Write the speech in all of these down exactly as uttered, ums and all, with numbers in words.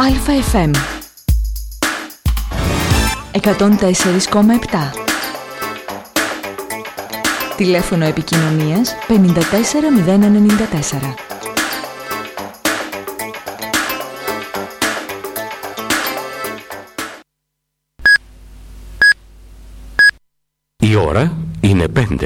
Α Φ Μ εκατόν τέσσερα κόμμα επτά. Τηλέφωνο επικοινωνίας πέντε τέσσερα μηδέν ενενήντα τέσσερα. Η ώρα είναι πέντε.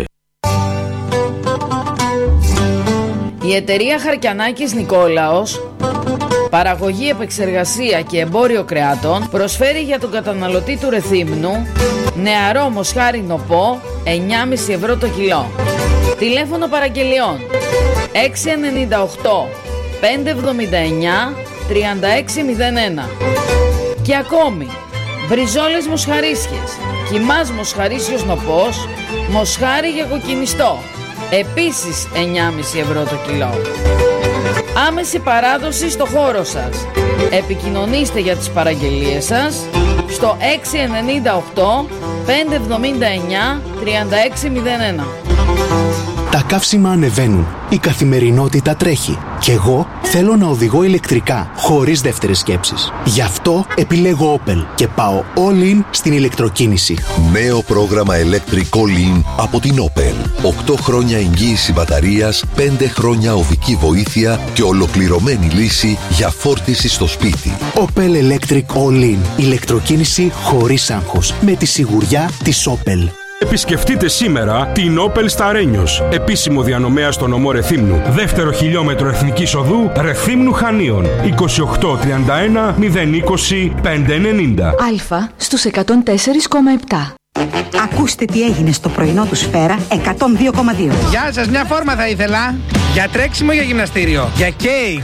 Η εταιρεία Χαρκιανάκης Νικόλαος, παραγωγή, επεξεργασία και εμπόριο κρεάτων, προσφέρει για τον καταναλωτή του Ρεθύμνου νεαρό μοσχάρι νοπό εννιά κόμμα πέντε ευρώ το κιλό. Τηλέφωνο παραγγελιών έξι εννιά οκτώ πέντε εβδομήντα εννιά τριάντα έξι μηδέν ένα. Και ακόμη μπριζόλες μοσχαρίσιες, κιμάς μοσχαρίσιος νοπός, μοσχάρι για κοκκινιστό, επίσης εννιά κόμμα πέντε ευρώ το κιλό. Άμεση παράδοση στο χώρο σας. Επικοινωνήστε για τις παραγγελίες σας στο έξι εννιά οκτώ πέντε εβδομήντα εννιά τριάντα έξι μηδέν ένα. Τα καύσιμα ανεβαίνουν, η καθημερινότητα τρέχει και εγώ θέλω να οδηγώ ηλεκτρικά, χωρίς δεύτερες σκέψεις. Γι' αυτό επιλέγω Opel και πάω all in στην ηλεκτροκίνηση. Νέο πρόγραμμα Electric All In από την Opel. οκτώ χρόνια εγγύηση μπαταρίας, πέντε χρόνια οδική βοήθεια και ολοκληρωμένη λύση για φόρτιση στο σπίτι. Opel Electric All In. Ηλεκτροκίνηση χωρίς άγχος. Με τη σιγουριά της Opel. Επισκεφτείτε σήμερα την Opel Σταρένιος, επίσημο διανομέα στο νομό Ρεθύμνου. Δεύτερο χιλιόμετρο εθνικής οδού Ρεθύμνου Χανίων. είκοσι οκτώ τριάντα ένα μηδέν είκοσι πέντε ενενήντα. Α στους εκατόν τέσσερα κόμμα επτά. Ακούστε τι έγινε στο πρωινό του Σφαίρα εκατόν δύο κόμμα δύο. Γεια σας, μια φόρμα θα ήθελα. Για τρέξιμο, για γυμναστήριο. Για κέικ.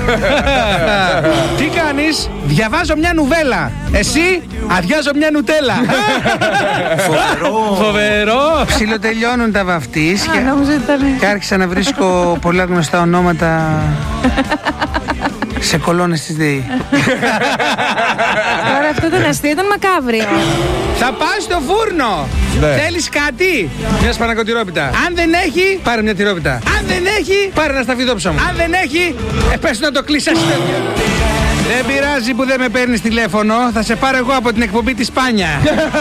Τι κάνεις? Διαβάζω μια νουβέλα. Εσύ? Αδειάζω μια νουτέλα. Φοβερό. Φοβερό. Ψιλοτελειώνουν τα βαφτίσια. Και άρχισα να βρίσκω πολλά γνωστά ονόματα σε κολόνες της ΔΕΗ. Τώρα αυτό το αστείο ήταν μακάβριο. Θα πας στο φούρνο. Ναι. Θέλεις κάτι? Μια σπανακοτηρόπιτα. Αν δεν έχει, πάρε μια τυρόπιτα. Αν δεν έχει, πάρε ένα σταφιδόψωμο. Αν δεν έχει, ε, πες να το κλείσει. Δεν πειράζει που δεν με παίρνεις τηλέφωνο. Θα σε πάρω εγώ από την εκπομπή της Σπάνια.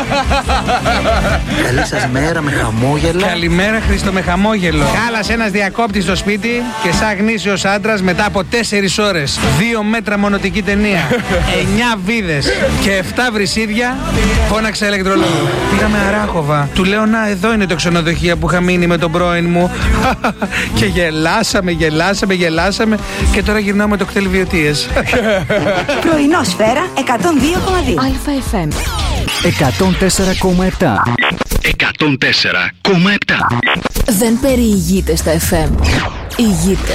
Καλή σας μέρα με χαμόγελο. Καλημέρα Χρήστο, με χαμόγελο. Κάλασε ένας διακόπτης στο σπίτι και σαν γνήσιος άντρας μετά από τέσσερις ώρες, δύο μέτρα μονοτική ταινία, εννιά βίδες και εφτά βρυσίδια, φώναξε ηλεκτρολόγο. Πήγαμε Αράχοβα. Του λέω να, εδώ είναι το ξενοδοχείο που είχα μείνει με τον πρώην μου. Και γελάσαμε, γελάσαμε, γελάσαμε και τώρα γυρνάω με το κτέλ βιωτίες. Πρωινό Σφαίρα εκατόν δύο κόμμα δύο. Α Φ Μ εκατόν τέσσερα κόμμα επτά. εκατόν τέσσερα κόμμα επτά. Δεν περιηγείται στα εφ εμ. Ηγείται.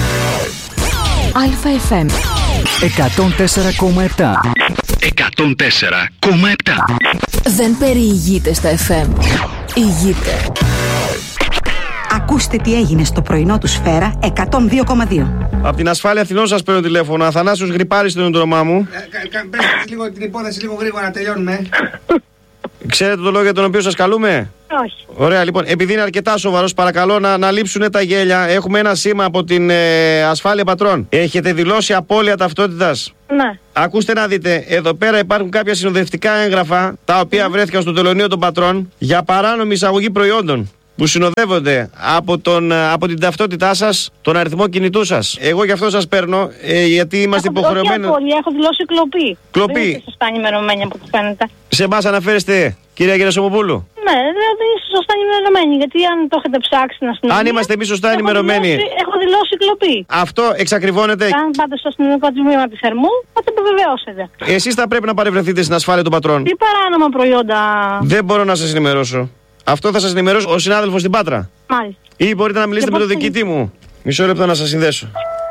Α Φ Μ εκατόν τέσσερα κόμμα επτά. εκατόν τέσσερα κόμμα επτά. Δεν περιηγείται στα εφ εμ. Ηγείται. Ακούστε τι έγινε στο πρωινό του Σφαίρα εκατόν δύο κόμμα δύο. Από την ασφάλεια Αθηνών σας παίρνω τηλέφωνο. Αθανάσιος Γρυπάρης στον όνομά μου. Πες λίγο την υπόθεση λίγο γρήγορα να τελειώνουμε. Ξέρετε το λόγο για τον οποίο σας καλούμε? Όχι. Ωραία, λοιπόν, επειδή είναι αρκετά σοβαρός, παρακαλώ να, να λείψουν τα γέλια. Έχουμε ένα σήμα από την ε, ασφάλεια πατρών. Έχετε δηλώσει απώλεια ταυτότητας? Ναι. Ακούστε να δείτε, εδώ πέρα υπάρχουν κάποια συνοδευτικά έγγραφα τα οποία βρέθηκαν στο τελωνείο των πατρών για παράνομη εισαγωγή προϊόντων που συνοδεύονται από, τον, από την ταυτότητά σας, τον αριθμό κινητού σας. Εγώ γι' αυτό σας παίρνω, ε, γιατί είμαστε έχω υποχρεωμένοι. Έχω απώλεια, έχω δηλώσει κλοπή. Κλοπή. Δεν είστε σωστά ενημερωμένοι από ό,τι φαίνεται. Σε εμάς αναφέρεστε, κυρία Γερασιμοπούλου? Ναι, δηλαδή είστε σωστά ενημερωμένοι. Γιατί αν το έχετε ψάξει να αστυνομία. Αν είμαστε εμείς σωστά έχω ενημερωμένοι. Δηλώσει, έχω δηλώσει κλοπή. Αυτό εξακριβώνεται. Αν πάτε στο αστυνομικό τμήμα της Ερμού, θα το επιβεβαιώσετε. Εσείς θα πρέπει να παρευρεθείτε στην ασφάλεια των πατρών. Τι παράνομα προϊόντα? Δεν μπορώ να σας ενημερώσω. Αυτό θα σας ενημερώσω ο συνάδελφος στην Πάτρα. Μάλιστα. Ή μπορείτε να μιλήσετε με τον διοικητή μου. Μισό λεπτό να σας συνδέσω.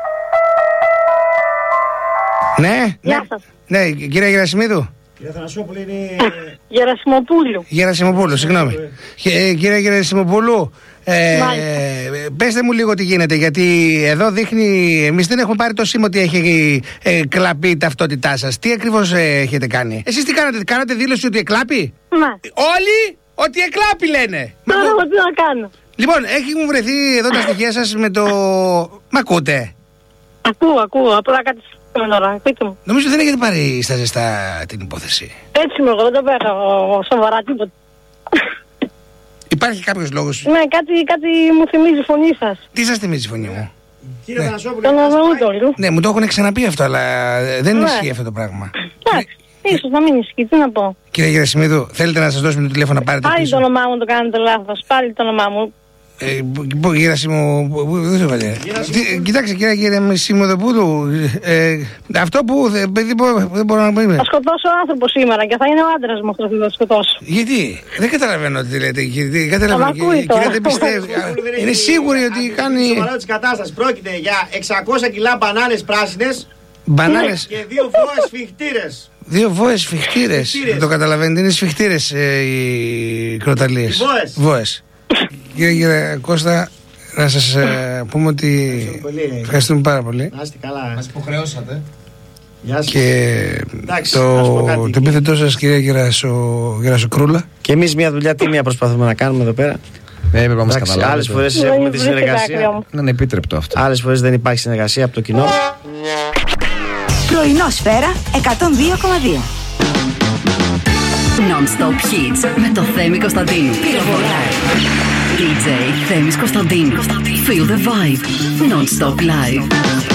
Ναι, Γεια ναι, σας. ναι, κυρία Γερασιμίδου. Κυρία Θανασόπουλου είναι... Γερασιμοπούλου. Γερασιμοπούλου, συγγνώμη. Ε, κυρία Γερασιμοπούλου, ε, πέστε μου λίγο τι γίνεται, γιατί εδώ δείχνει, εμείς δεν έχουμε πάρει το σήμα ότι έχει ε, κλαπεί η ταυτότητά σας. Τι ακριβώς ε, έχετε κάνει? Εσείς τι κάνατε, κάνατε δήλωση ότι εκλάπει? Ναι. Όλοι ότι εκλάπει λένε. Τώρα εγώ τι να κάνω? Λοιπόν, έχει μου βρεθεί εδώ τα στοιχεία σας με το... Μ' ακούτε? Ακούω, ακούω, απλά κάτι ακούμε τώρα, πείτε μου. Νομίζω δεν έχετε πάρει στα ζεστά την υπόθεση. Έτσι είμαι εγώ, δεν το πέρα σοβαρά τίποτα. Υπάρχει κάποιος λόγος? Ναι, κάτι, κάτι μου θυμίζει η φωνή σας. Τι σας θυμίζει η φωνή μου? Κύριε ναι. Θανασόπουλε, τον Αναούτολου. Ναι, μου το έχουν ξαναπεί αυτό, αλλά δεν ναι. ισχύει αυτό το πράγμα. Εντάξει, ίσως να μην ισχύει, τι να πω. Κύριε Γερασιμίδου, θέλετε να σας δώσουμε το τηλέφωνο να πάρετε πάλι πίσω? Πάλι το όνομά μου το κάνετε λάθος, πάλι το όνομά μου. Ε, Γερασίμου, δεν το βάλε. Κοιτάξτε κύριε Γερασιμοδοπούλου, ε, αυτό που δεν μπορώ να πω. Θα σκοτώσω άνθρωπο σήμερα και θα είναι ο άντρας μου αυτός που θα σκοτώσω. Γιατί? Δεν καταλαβαίνω τι λέτε κύριε. Καταλαβαίνω κύριε, δεν πιστεύω. Είναι σίγουροι ότι κάνει... Στο της κατάστασης πρόκειται για εξακόσια κιλά μπανάνες πράσινες. Μπανάνες. Και δύο βόες σφιχτήρες. Δύο βόες σφιχτήρες. Δεν το καταλαβαίνετε, είναι σφιχτήρες ε, οι κροταλίες. Βόες. Βόες. Κύριε, κύριε Κώστα, να σας ε, πούμε ότι ευχαριστούμε πάρα πολύ. Να είστε καλά. Μας υποχρεώσατε. Γεια σας. Και εντάξει, το, το επίθετό σας, κυρία Γερασο, Γερασοκρούλα. Και εμείς μια δουλειά τίμια προσπαθούμε να κάνουμε εδώ πέρα. Δεν έπρεπε να μας καταλάβετε. Άλλες φορές έχουμε τη συνεργασία. Δεν είναι επίτρεπτο αυτό. Άλλες φορές δεν υπάρχει συνεργασία από το κοινό. Πρωινό Σφαίρα εκατόν δύο κόμμα δύο. Non-stop hits με το Θέμη Κωνσταντίνου. Πυροβολάει. ντι τζέι Θέμης Κωνσταντίνου. Feel the vibe. Non-stop live.